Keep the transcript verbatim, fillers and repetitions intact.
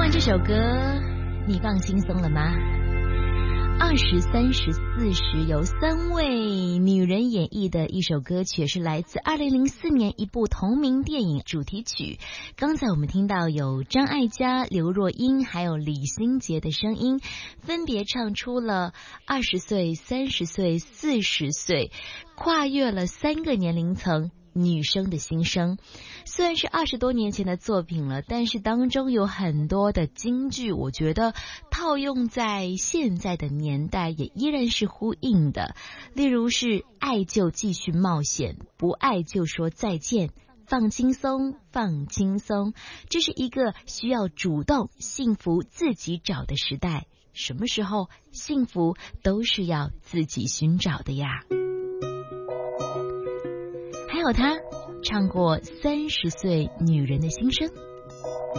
这首歌你放轻松了吗？二十三十四十由三位女人演绎的一首歌曲，是来自二零零四年一部同名电影主题曲。刚才我们听到有张艾嘉、刘若英还有李心洁的声音，分别唱出了二十岁、三十岁、四十岁，跨越了三个年龄层女生的心声。虽然是二十多年前的作品了，但是当中有很多的金句，我觉得套用在现在的年代也依然是呼应的。例如是爱就继续冒险，不爱就说再见，放轻松放轻松，这是一个需要主动幸福自己找的时代，什么时候幸福都是要自己寻找的呀。还有他唱过三十岁女人的心声。